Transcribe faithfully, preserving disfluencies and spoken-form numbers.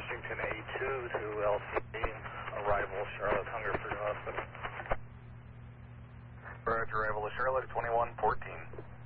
Washington A two to L C, arrival Charlotte Hungerford Hospital. Roger, arrival to Charlotte, twenty-one fourteen.